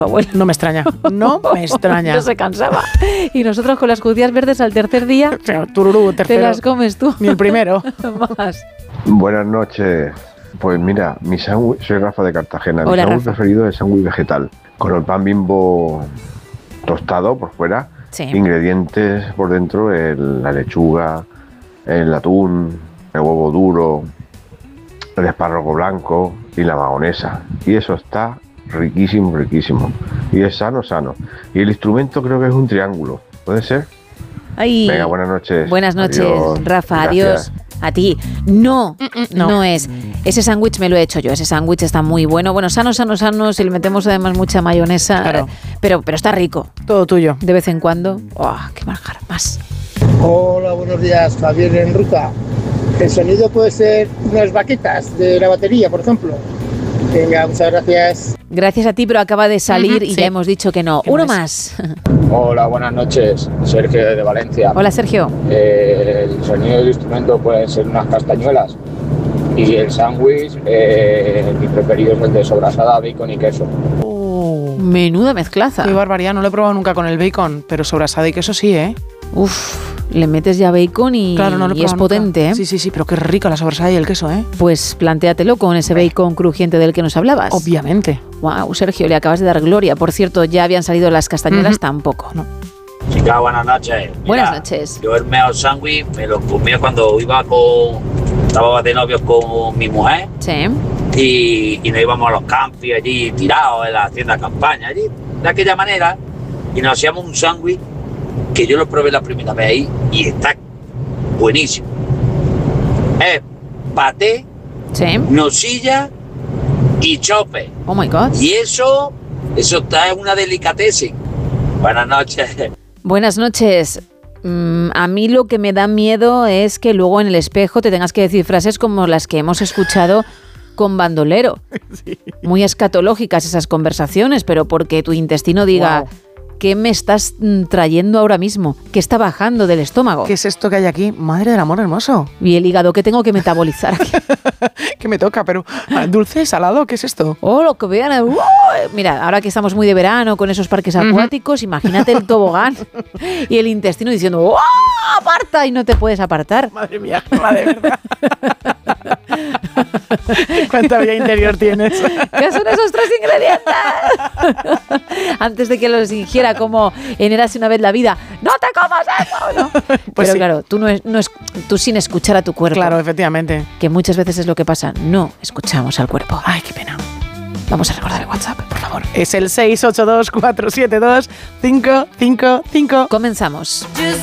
Abuelo. No me extraña, no me extraña. No se cansaba. Y nosotros con las judías verdes al tercer día, Tururú, tercero. te las comes tú. Ni el primero. Más. Buenas noches. Pues mira, mi sándwich, soy Rafa de Cartagena. Hola, Mi sándwich Rafa. preferido es el sándwich vegetal, con el pan Bimbo tostado por fuera, Sí. ingredientes por dentro, la lechuga, el atún, el huevo duro, el espárrago blanco y la mahonesa. Y eso está riquísimo, riquísimo. Y es sano, sano. Y el instrumento creo que es un triángulo. ¿Puede ser? Ay, Venga, buenas noches. buenas noches, Adiós. Rafa. Gracias. Adiós. A ti. No, no. no es. Ese sándwich me lo he hecho yo. Ese sándwich está muy bueno. Bueno, sano. Si le metemos además mucha mayonesa. Claro. Pero está rico. Todo tuyo. De vez en cuando. ¡Oh, qué manjar! Más. Hola, buenos días, Javier en ruta. El sonido puede ser unas baquetas de la batería, por ejemplo. Venga, muchas gracias. Gracias a ti, pero acaba de salir y sí. ya hemos dicho que no. Que Uno no es. más. Hola, buenas noches. Sergio de Valencia. Hola, Sergio. El sonido del instrumento pueden ser unas castañuelas. Y el sándwich, mi preferido es el de sobrasada, bacon y queso. Menuda mezclaza. Qué barbaridad, no lo he probado nunca con el bacon, pero sobrasada y queso sí, ¿eh? Uf, le metes ya bacon y, Claro, no lo he y es probado nunca. potente, ¿eh? Sí, pero qué rica la sobrasada y el queso, ¿eh? Pues plantéatelo con ese bacon crujiente del que nos hablabas. Obviamente. Wow, Sergio, le acabas de dar gloria. Por cierto, ya habían salido las castañuelas, tampoco. No. Chicas, buenas noches. Buenas noches. Yo el mejor sándwich me lo comía cuando estaba de novios con mi mujer Sí. y nos íbamos a los campis allí tirados en la tienda de campaña, allí de aquella manera, y nos hacíamos un sándwich que yo lo probé la primera vez ahí y está buenísimo. Es paté, Sí. nocilla y chope. Oh my God. Y eso está es una delicatessen. Buenas noches. Buenas noches. A mí lo que me da miedo es que luego en el espejo te tengas que decir frases como las que hemos escuchado con Bandolero. Sí. Muy escatológicas esas conversaciones, pero porque tu intestino diga, Wow. ¿qué me estás trayendo ahora mismo? ¿Qué está bajando del estómago? ¿Qué es esto que hay aquí? Madre del amor hermoso. Y el hígado, ¿qué tengo que metabolizar aquí? ¿Qué me toca? Pero, ¿dulce, salado? ¿Qué es esto? Oh, lo que vean. Mira, ahora que estamos muy de verano con esos parques acuáticos, imagínate el tobogán y el intestino diciendo, ¡oh, aparta! Y no te puedes apartar. Madre mía, de verdad. ¿Cuánta vida interior tienes? ¿Qué son esos 3 ingredientes? Antes de que los ingiera como en Érase una vez la vida. ¡No te comas eso! ¿No? Pues Pero sí. claro, tú sin escuchar a tu cuerpo. Claro, efectivamente. Que muchas veces es lo que pasa. No escuchamos al cuerpo. Ay, qué pena. Vamos a recordar el WhatsApp, por favor. Es el 682-472-555. Comenzamos.